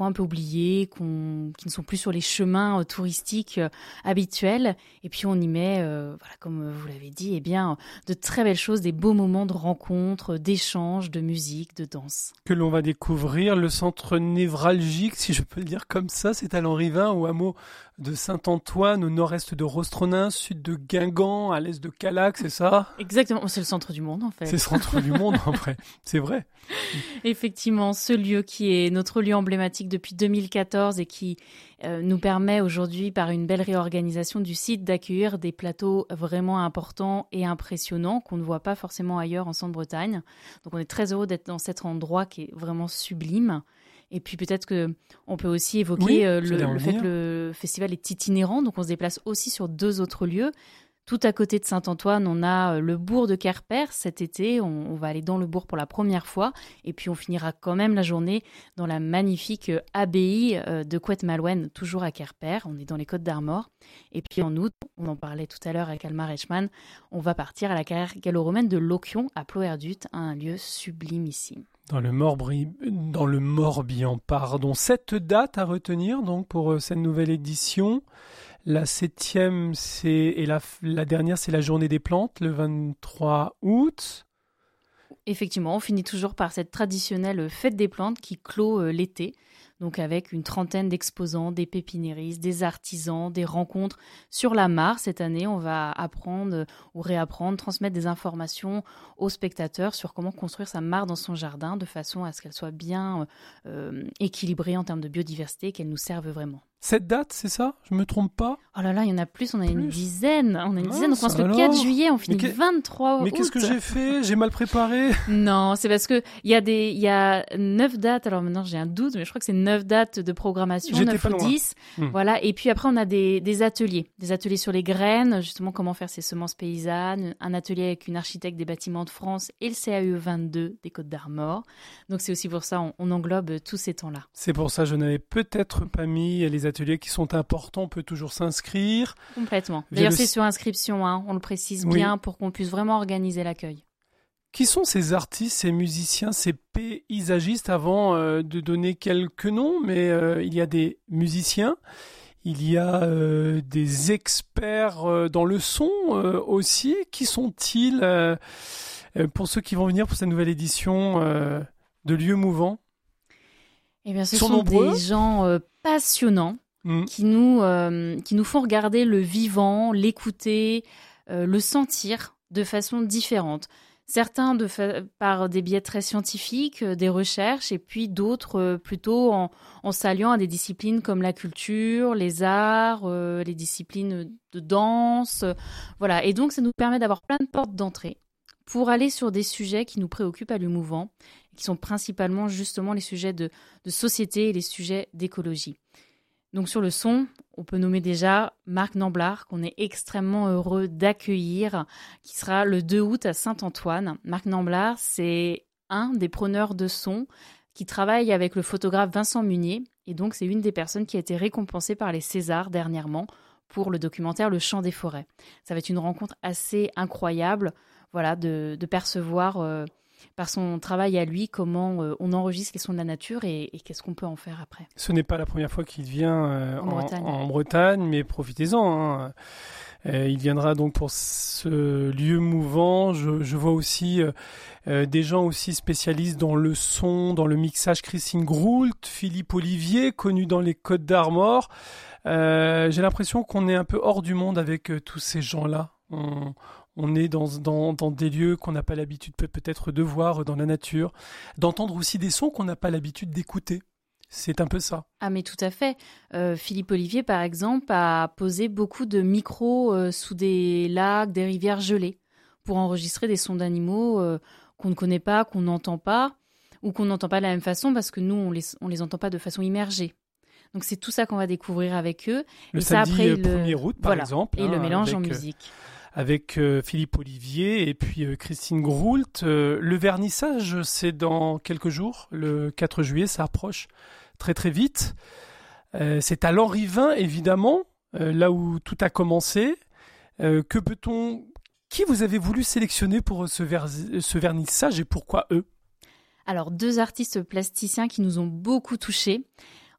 un peu oubliés, qui ne sont plus sur les chemins touristiques habituels. Et puis on y met, comme vous l'avez dit, de très belles choses, des beaux moments de rencontres, d'échanges, de musique, de danse. Que l'on va découvrir, le centre névralgique, si je peux le dire comme ça, c'est à Lanrivain, au hameau de Saint-Antoine, au nord-est de Rostronin, sud de Guingamp, à l'est de Callac, c'est ça ? Exactement, c'est le centre du monde en fait. C'est le centre du monde en vrai, c'est vrai. Effectivement, ce lieu qui est notre lieu emblématique depuis 2014 et qui nous permet aujourd'hui, par une belle réorganisation du site, d'accueillir des plateaux vraiment importants et impressionnants qu'on ne voit pas forcément ailleurs en Centre-Bretagne. Donc on est très heureux d'être dans cet endroit qui est vraiment sublime. Et puis peut-être qu'on peut aussi évoquer le fait que le festival est itinérant, donc on se déplace aussi sur 2 autres lieux. Tout à côté de Saint-Antoine, on a le bourg de Querper. Cet été, on va aller dans le bourg pour la première fois. Et puis, on finira quand même la journée dans la magnifique abbaye de Couët-Malouine, toujours à Querper. On est dans les Côtes-d'Armor. Et puis, en août, on en parlait tout à l'heure avec Almar Eichmann, on va partir à la carrière gallo-romaine de Loquion, à Ploerdut, un lieu sublimissime. Dans le Morbihan, pardon. 7 dates à retenir donc pour cette nouvelle édition. La 7e, la dernière, c'est la Journée des plantes, le 23 août. Effectivement, on finit toujours par cette traditionnelle fête des plantes qui clôt l'été. Donc avec une trentaine d'exposants, des pépiniéristes, des artisans, des rencontres sur la mare. Cette année, on va apprendre ou réapprendre, transmettre des informations aux spectateurs sur comment construire sa mare dans son jardin de façon à ce qu'elle soit bien équilibrée en termes de biodiversité, qu'elle nous serve vraiment. Cette date, c'est ça ? Je me trompe pas ? Oh là là, il y en a plus, on a une dizaine. On commence le 4 juillet, on finit le 23 août. Mais qu'est-ce que j'ai fait ? J'ai mal préparé ? Non, c'est parce que il y a 9 dates. Alors maintenant, j'ai un doute, mais je crois que c'est 9 dates de programmation, J'étais 9 pas ou loin. 10. Voilà. Et puis après, on a des ateliers. Des ateliers sur les graines, justement, comment faire ses semences paysannes. Un atelier avec une architecte des bâtiments de France et le CAE 22 des Côtes-d'Armor. Donc c'est aussi pour ça, on englobe tous ces temps-là. C'est pour ça que je n'avais peut-être pas mis les ateliers qui sont importants. On peut toujours s'inscrire. Complètement. D'ailleurs, c'est sur inscription, on le précise bien pour qu'on puisse vraiment organiser l'accueil. Qui sont ces artistes, ces musiciens, ces paysagistes, avant de donner quelques noms, mais il y a des musiciens, il y a des experts dans le son aussi. Qui sont-ils pour ceux qui vont venir pour cette nouvelle édition de Lieux Mouvants ? Eh bien, ce sont des gens passionnants qui nous font regarder le vivant, l'écouter, le sentir de façon différente. Certains par des biais très scientifiques, des recherches, et puis d'autres plutôt en s'alliant à des disciplines comme la culture, les arts, les disciplines de danse. Voilà. Et donc, ça nous permet d'avoir plein de portes d'entrée pour aller sur des sujets qui nous préoccupent à Lieux Mouvants, qui sont principalement justement les sujets de société et les sujets d'écologie. Donc sur le son, on peut nommer déjà Marc Namblard, qu'on est extrêmement heureux d'accueillir, qui sera le 2 août à Saint-Antoine. Marc Namblard, c'est un des preneurs de son qui travaille avec le photographe Vincent Munier. Et donc c'est une des personnes qui a été récompensée par les Césars dernièrement pour le documentaire Le Chant des forêts. Ça va être une rencontre assez incroyable, voilà, de percevoir par son travail à lui, comment on enregistre les sons de la nature et qu'est-ce qu'on peut en faire après. Ce n'est pas la première fois qu'il vient en Bretagne, mais profitez-en. Il viendra donc pour ce lieu mouvant. Je vois aussi des gens aussi spécialistes dans le son, dans le mixage. Christine Groult, Philippe Olivier, connu dans les Côtes-d'Armor. J'ai l'impression qu'on est un peu hors du monde avec tous ces gens-là. On est dans des lieux qu'on n'a pas l'habitude peut-être de voir dans la nature, d'entendre aussi des sons qu'on n'a pas l'habitude d'écouter. C'est un peu ça. Ah mais tout à fait. Philippe Olivier, par exemple, a posé beaucoup de micros sous des lacs, des rivières gelées pour enregistrer des sons d'animaux qu'on ne connaît pas, qu'on n'entend pas, ou qu'on n'entend pas de la même façon parce que nous, on les entend pas de façon immergée. Donc c'est tout ça qu'on va découvrir avec eux. Le et samedi ça, après, 1er août, par exemple. Et le mélange en musique. Avec Philippe Olivier et puis Christine Groult. Le vernissage, c'est dans quelques jours, le 4 juillet, ça approche très très vite. C'est à Lanrivain, évidemment, là où tout a commencé. Qui vous avez voulu sélectionner pour ce vernissage et pourquoi eux ? Alors, 2 artistes plasticiens qui nous ont beaucoup touchés.